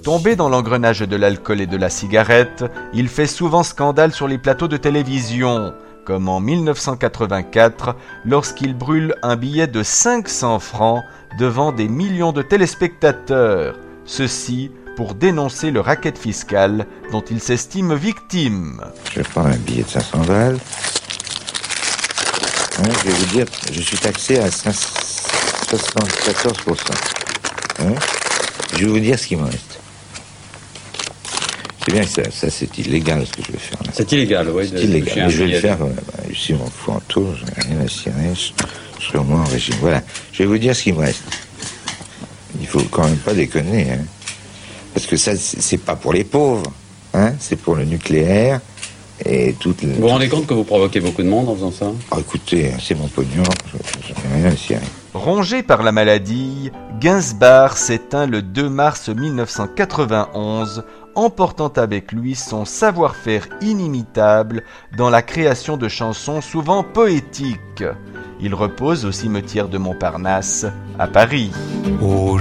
Tombé dans l'engrenage de l'alcool et de la cigarette, il fait souvent scandale sur les plateaux de télévision, comme en 1984, lorsqu'il brûle un billet de 500 francs devant des millions de téléspectateurs. Ceci pour dénoncer le racket fiscal dont il s'estime victime. Je vais prendre un billet de 500 balles. Je vais vous dire, je suis taxé à 74%. Je vais vous dire ce qui me reste. C'est bien que ça c'est illégal ce que je vais faire. Là. C'est illégal, oui. C'est illégal, mais je vais le faire. Ici, on fout en tour, je n'ai rien à cirer, je serai au moins en régime. Voilà, je vais vous dire ce qui me reste. Il faut quand même pas déconner, hein. Parce que ça, c'est pas pour les pauvres, hein. C'est pour le nucléaire et toute. Vous vous rendez compte que vous provoquez beaucoup de monde en faisant ça? Oh, écoutez, c'est mon pognon, je n'ai rien à cirer. Rongé par la maladie, Gainsbourg s'éteint le 2 mars 1991, emportant avec lui son savoir-faire inimitable dans la création de chansons souvent poétiques. Il repose au cimetière de Montparnasse, à Paris.